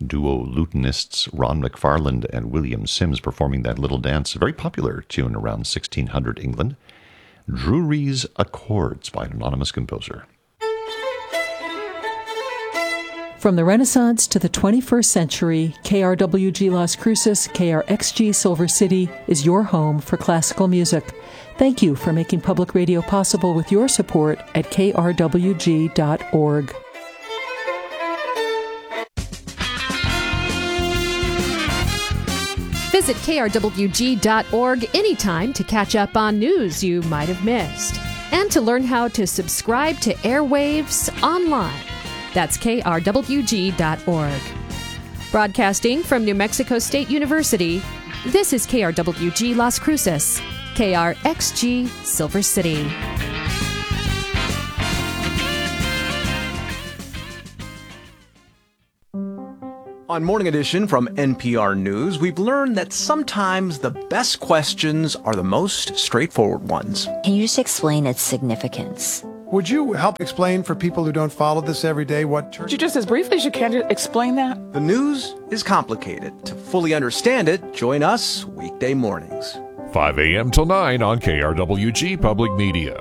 duo lutenists Ron McFarland and William Sims performing that little dance, a very popular tune around 1600 England. Drury's Accords by an anonymous composer. From the Renaissance to the 21st century, KRWG Las Cruces, KRXG Silver City is your home for classical music. Thank you for making public radio possible with your support at krwg.org. Visit krwg.org anytime to catch up on news you might have missed and to learn how to subscribe to Airwaves online. That's krwg.org. Broadcasting from New Mexico State University, this is KRWG Las Cruces, KRXG Silver City. On Morning Edition from NPR News, we've learned that sometimes the best questions are the most straightforward ones. Can you just explain its significance? Would you help explain for people who don't follow this every day what church... Could you just as briefly as you can explain that? The news is complicated. To fully understand it, join us weekday mornings. 5 a.m. till 9 on KRWG Public Media.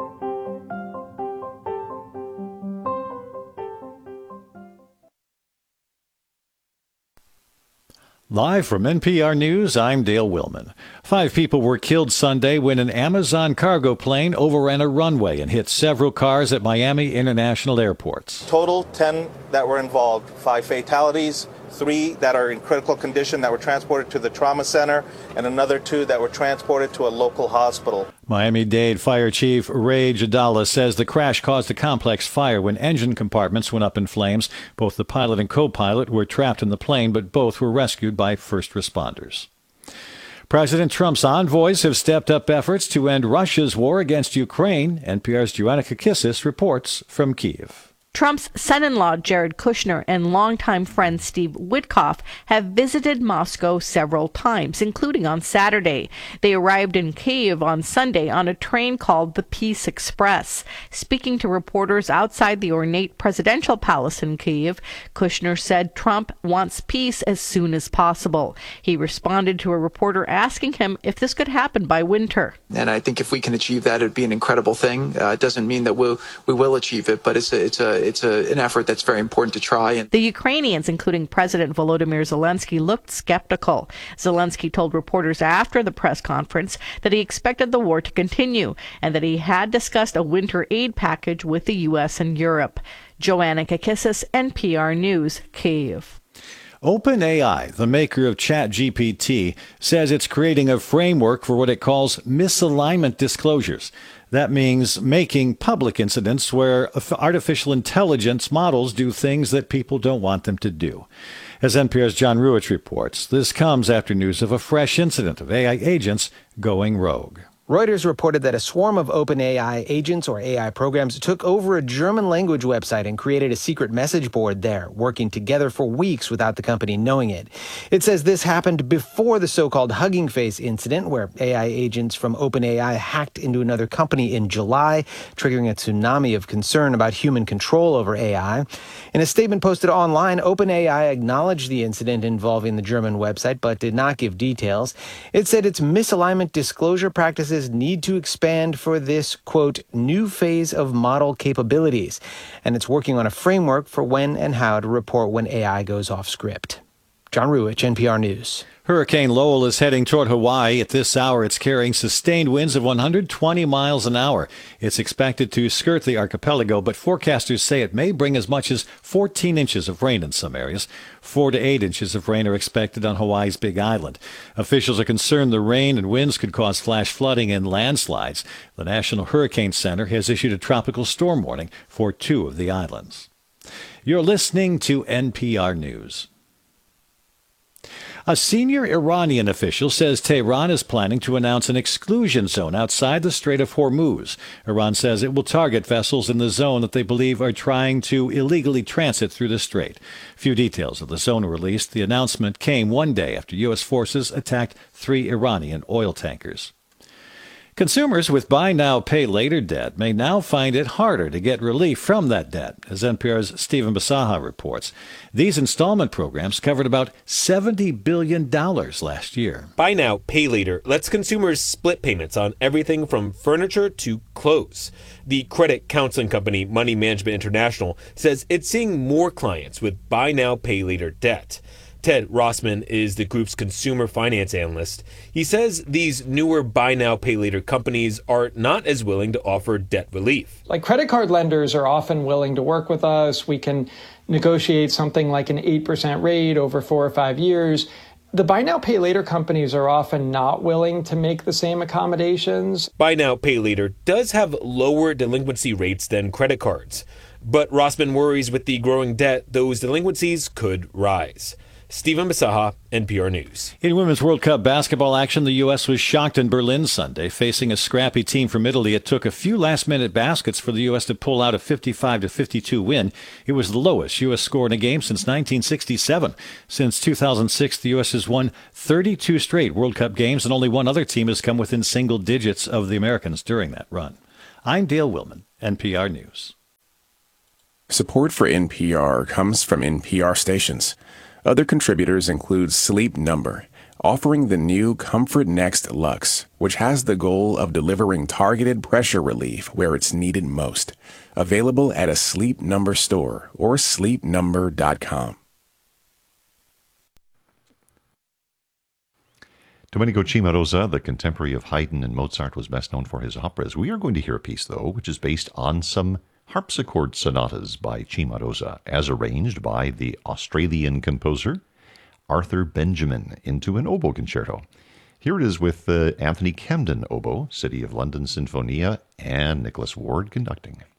Live from NPR News, I'm Dale Willman. 5 people were killed Sunday when an Amazon cargo plane overran a runway and hit several cars at Miami International Airports. Total 10 that were involved, 5 fatalities, 3 that are in critical condition that were transported to the trauma center, and another 2 that were transported to a local hospital. Miami-Dade Fire Chief Ray Jadala says the crash caused a complex fire when engine compartments went up in flames. Both the pilot and co-pilot were trapped in the plane, but both were rescued by first responders. President Trump's envoys have stepped up efforts to end Russia's war against Ukraine. NPR's Joanna Kakissis reports from Kyiv. Trump's son-in-law, Jared Kushner, and longtime friend Steve Witkoff have visited Moscow several times, including on Saturday. They arrived in Kyiv on Sunday on a train called the Peace Express. Speaking to reporters outside the ornate presidential palace in Kyiv, Kushner said Trump wants peace as soon as possible. He responded to a reporter asking him if this could happen by winter. And I think if we can achieve that, it'd be an incredible thing. It doesn't mean that we will achieve it, but it's an effort that's very important to try. The Ukrainians, including President Volodymyr Zelensky, looked skeptical. Zelensky told reporters after the press conference that he expected the war to continue and that he had discussed a winter aid package with the U.S. and Europe. Joanna Kakissis, NPR News, Kyiv. OpenAI, the maker of ChatGPT, says it's creating a framework for what it calls misalignment disclosures. That means making public incidents where artificial intelligence models do things that people don't want them to do. As NPR's John Ruich reports, this comes after news of a fresh incident of AI agents going rogue. Reuters reported that a swarm of OpenAI agents or AI programs took over a German language website and created a secret message board there, working together for weeks without the company knowing it. It says this happened before the so-called Hugging Face incident, where AI agents from OpenAI hacked into another company in July, triggering a tsunami of concern about human control over AI. In a statement posted online, OpenAI acknowledged the incident involving the German website, but did not give details. It said its misalignment disclosure practices need to expand for this, quote, new phase of model capabilities. And it's working on a framework for when and how to report when AI goes off script. John Ruich, NPR News. Hurricane Lowell is heading toward Hawaii. At this hour, it's carrying sustained winds of 120 miles an hour. It's expected to skirt the archipelago, but forecasters say it may bring as much as 14 inches of rain in some areas. 4 to 8 inches of rain are expected on Hawaii's Big Island. Officials are concerned the rain and winds could cause flash flooding and landslides. The National Hurricane Center has issued a tropical storm warning for 2 of the islands. You're listening to NPR News. A senior Iranian official says Tehran is planning to announce an exclusion zone outside the Strait of Hormuz. Iran says it will target vessels in the zone that they believe are trying to illegally transit through the strait. Few details of the zone were released. The announcement came one day after U.S. forces attacked 3 Iranian oil tankers. Consumers with buy now, pay later debt may now find it harder to get relief from that debt, as NPR's Stephen Basaha reports. These installment programs covered about $70 billion last year. Buy now, pay later lets consumers split payments on everything from furniture to clothes. The credit counseling company Money Management International says it's seeing more clients with buy now, pay later debt. Ted Rossman is the group's consumer finance analyst. He says these newer buy now, pay later companies are not as willing to offer debt relief. Like credit card lenders are often willing to work with us. We can negotiate something like an 8% rate over 4 or 5 years. The buy now, pay later companies are often not willing to make the same accommodations. Buy now, pay later does have lower delinquency rates than credit cards. But Rossman worries with the growing debt, those delinquencies could rise. Stephen Basaha, NPR News. In Women's World Cup basketball action, the U.S. was shocked in Berlin Sunday. Facing a scrappy team from Italy, it took a few last-minute baskets for the U.S. to pull out a 55-52 win. It was the lowest U.S. score in a game since 1967. Since 2006, the U.S. has won 32 straight World Cup games, and only one other team has come within single digits of the Americans during that run. I'm Dale Willman, NPR News. Support for NPR comes from NPR stations. Other contributors include Sleep Number, offering the new Comfort Next Luxe, which has the goal of delivering targeted pressure relief where it's needed most. Available at a Sleep Number store or sleepnumber.com. Domenico Cimarosa, the contemporary of Haydn and Mozart, was best known for his operas. We are going to hear a piece, though, which is based on some harpsichord sonatas by Cimarosa, as arranged by the Australian composer Arthur Benjamin into an oboe concerto. Here it is with Anthony Camden oboe, City of London Sinfonia, and Nicholas Ward conducting.